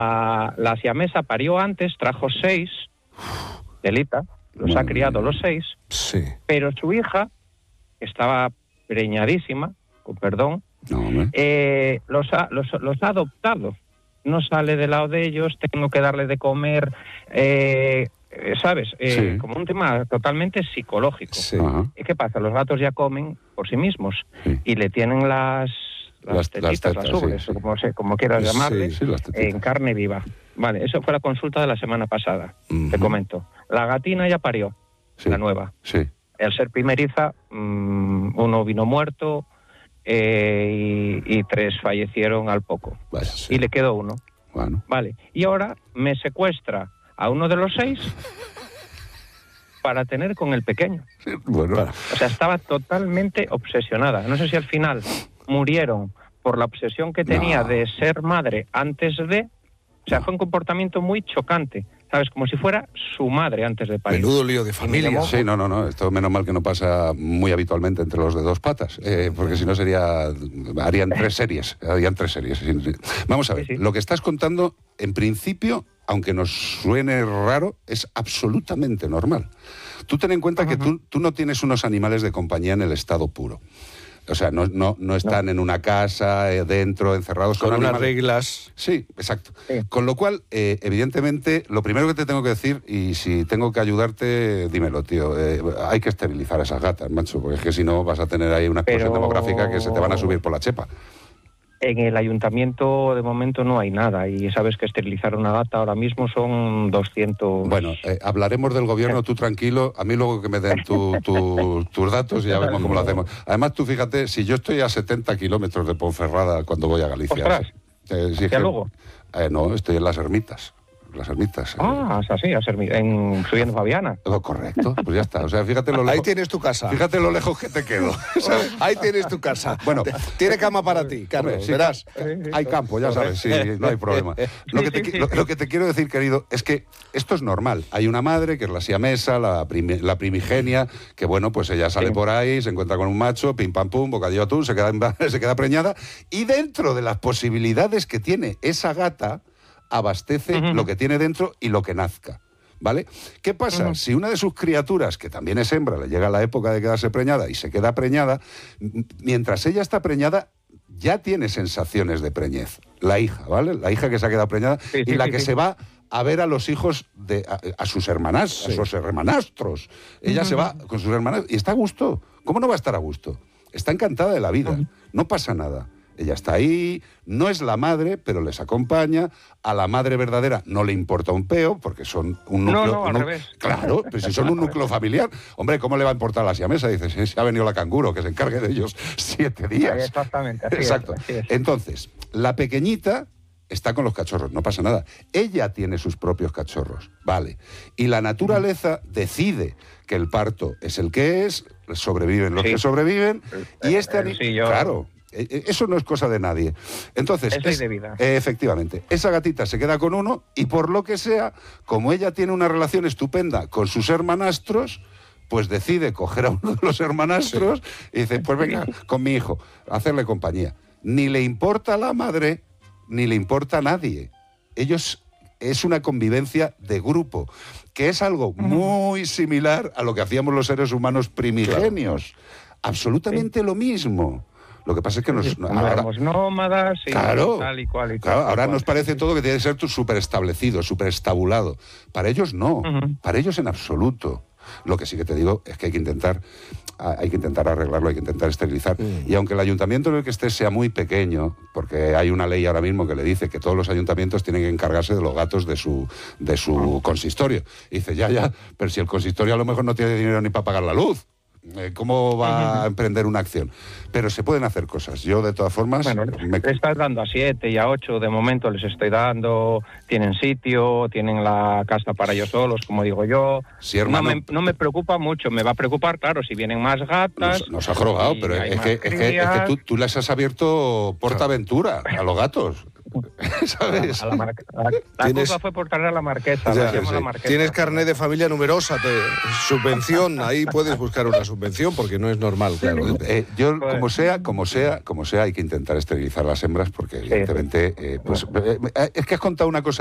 la siamesa parió antes, trajo 6, Delita, los ha criado los 6, Sí. pero su hija, que estaba preñadísima, con perdón, los ha adoptado. No sale del lado de ellos, tengo que darle de comer, ¿sabes? Sí. Como un tema totalmente psicológico. Sí. ¿Y qué pasa? Los gatos ya comen por sí mismos y le tienen las tetitas, las ubres, sí, sí. o como quieras llamarle, Sí, las tetitas. en carne viva. Vale, eso fue la consulta de la semana pasada, te comento. La gatina ya parió, la nueva. Sí. Al ser primeriza, uno vino muerto y 3 fallecieron al poco. Vale, sí. Y le quedó uno. Bueno. Vale, y ahora me secuestra a uno de los 6 para tener con el pequeño. Sí, bueno. O sea, estaba totalmente obsesionada. No sé si al final murieron por la obsesión que tenía de ser madre antes de... O sea, fue un comportamiento muy chocante, ¿sabes? Como si fuera su madre antes de parir. Menudo lío de familia. Sí, no. Esto menos mal que no pasa muy habitualmente entre los de 2 patas, porque si no harían 3 series. Vamos a ver, lo que estás contando, en principio, aunque nos suene raro, es absolutamente normal. Tú ten en cuenta que tú no tienes unos animales de compañía en el estado puro. O sea, no están en una casa, dentro, encerrados con unas animales. reglas. Sí, exacto. Sí. Con lo cual, evidentemente, lo primero que te tengo que decir, y si tengo que ayudarte, dímelo, tío, hay que esterilizar a esas gatas, macho, porque es que si no vas a tener ahí una explosión demográfica que se te van a subir por la chepa. En el ayuntamiento de momento no hay nada y sabes que esterilizar una gata ahora mismo son 200... Bueno, hablaremos del gobierno, tú tranquilo, a mí luego que me den tus datos y ya vemos cómo lo hacemos. Además, tú fíjate, si yo estoy a 70 kilómetros de Ponferrada cuando voy a Galicia... ¡Ostras! Si ¿Ya luego? No, estoy en Las Ermitas. Las Ermitas. Es así, subiendo Fabiana. Correcto, pues ya está. O sea, fíjate lo lejos. Ahí tienes tu casa. Fíjate lo lejos que te quedo. Ahí tienes tu casa. Bueno, tiene cama para ti, Carlos, sí, verás. Hay campo, ya sabes, sí, no hay problema. Lo que te quiero decir, querido, es que esto es normal. Hay una madre, que es la siamesa, la primigenia, que bueno, pues ella sale por ahí, se encuentra con un macho, pim pam pum, bocadillo atún, se queda preñada, y dentro de las posibilidades que tiene esa gata, abastece lo que tiene dentro y lo que nazca, ¿vale? ¿Qué pasa? Si una de sus criaturas, que también es hembra, le llega la época de quedarse preñada y se queda preñada, mientras ella está preñada, ya tiene sensaciones de preñez. La hija, ¿vale? La hija que se ha quedado preñada y la que se va a ver a los hijos a sus hermanas, a sus hermanastros. Ella se va con sus hermanas y está a gusto. ¿Cómo no va a estar a gusto? Está encantada de la vida. No pasa nada. Ella está ahí, no es la madre, pero les acompaña. A la madre verdadera no le importa un peo, porque son un núcleo... No, al revés. Claro, pues si son un núcleo familiar. Hombre, ¿cómo le va a importar a la siamesa? Dice, si ha venido la canguro, que se encargue de ellos 7 días. Exactamente, así Exacto. Así es. Entonces, la pequeñita está con los cachorros, no pasa nada. Ella tiene sus propios cachorros, vale. Y la naturaleza decide que el parto es el que es, sobreviven los que sobreviven, y claro... Eso no es cosa de nadie. Entonces, es ley de vida. Efectivamente, esa gatita se queda con uno y por lo que sea, como ella tiene una relación estupenda con sus hermanastros, pues decide coger a uno de los hermanastros y dice, pues venga, con mi hijo, a hacerle compañía. Ni le importa a la madre, ni le importa a nadie. Ellos... Es una convivencia de grupo, que es algo muy similar a lo que hacíamos los seres humanos primigenios. Absolutamente lo mismo. Lo que pasa es que ahora éramos nómadas y tal y cual. Ahora nos parece todo que tiene que ser súper establecido, súper estabulado. Para ellos no, para ellos en absoluto. Lo que sí que te digo es que hay que intentar arreglarlo, hay que intentar esterilizar. Y aunque el ayuntamiento en el que estés sea muy pequeño, porque hay una ley ahora mismo que le dice que todos los ayuntamientos tienen que encargarse de los gatos de su consistorio. Y dice, ya, pero si el consistorio a lo mejor no tiene dinero ni para pagar la luz. ¿Cómo va a emprender una acción? Pero se pueden hacer cosas. Yo, de todas formas... Bueno, le estás dando a 7 y a 8, de momento les estoy dando, tienen sitio, tienen la casa para ellos solos, como digo yo. Sí, hermano. No me preocupa mucho, me va a preocupar, claro, si vienen más gatas... Nos ha jorobado, pero es que tú les has abierto PortAventura a los gatos. ¿sabes? La culpa fue por traer a la marquesa. La marquesa. Tienes carnet de familia numerosa, subvención, ahí puedes buscar una subvención porque no es normal, claro. Yo, como sea, hay que intentar esterilizar las hembras porque evidentemente, es que has contado una cosa